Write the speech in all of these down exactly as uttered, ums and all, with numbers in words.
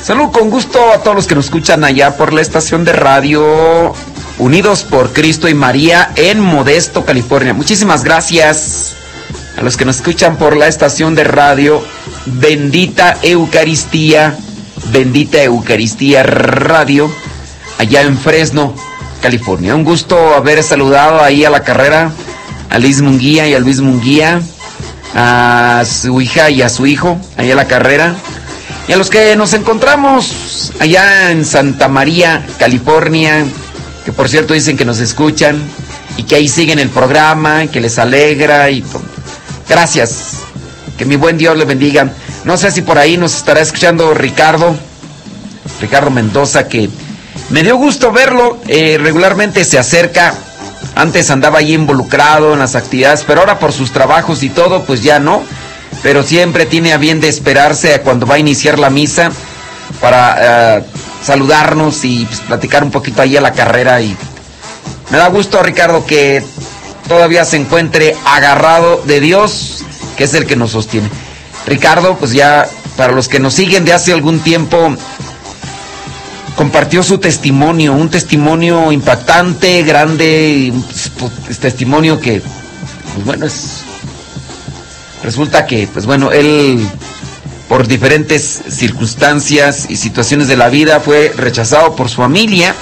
Salud con gusto a todos los que nos escuchan allá por la estación de radio Unidos por Cristo y María en Modesto, California. Muchísimas gracias a los que nos escuchan por la estación de radio Bendita Eucaristía, Bendita Eucaristía Radio, allá en Fresno, California. Un gusto haber saludado ahí a la carrera a Liz Munguía y a Luis Munguía, a su hija y a su hijo, allá a la carrera. Y a los que nos encontramos allá en Santa María, California, que por cierto dicen que nos escuchan y que ahí siguen el programa, que les alegra y todo. Gracias. Que mi buen Dios les bendiga. No sé si por ahí nos estará escuchando Ricardo, Ricardo Mendoza, que me dio gusto verlo. Eh, regularmente se acerca. Antes andaba ahí involucrado en las actividades, pero ahora por sus trabajos y todo, pues ya no. Pero siempre tiene a bien de esperarse a cuando va a iniciar la misa para uh, saludarnos y pues, platicar un poquito ahí a la carrera. Y me da gusto, Ricardo, que todavía se encuentre agarrado de Dios, que es el que nos sostiene. Ricardo, pues ya para los que nos siguen de hace algún tiempo, compartió su testimonio, un testimonio impactante, grande, un testimonio que, pues bueno, es... Resulta que, pues bueno, él, por diferentes circunstancias y situaciones de la vida, fue rechazado por su familia.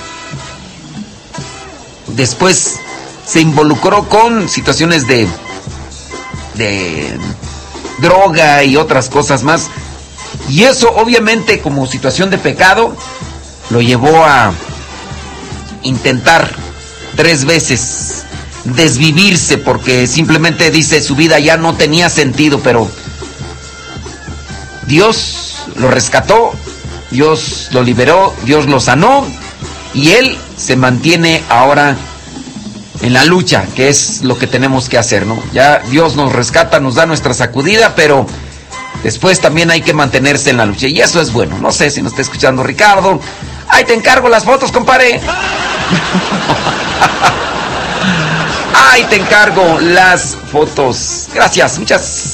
Después se involucró con situaciones de, de droga y otras cosas más. Y eso, obviamente, como situación de pecado, lo llevó a intentar tres veces desvivirse, porque simplemente dice su vida ya no tenía sentido, pero Dios lo rescató, Dios lo liberó, Dios lo sanó y él se mantiene ahora en la lucha, que es lo que tenemos que hacer, ¿no? Ya Dios nos rescata, nos da nuestra sacudida, pero después también hay que mantenerse en la lucha y eso es bueno. No sé si nos está escuchando Ricardo. Ahí te encargo las fotos, compadre. Ahí te encargo las fotos. Gracias, muchas.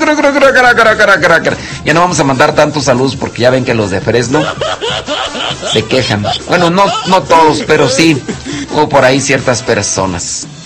Ya no vamos a mandar tantos saludos porque ya ven que los de Fresno se quejan. Bueno, no, no todos, pero sí, o por ahí ciertas personas.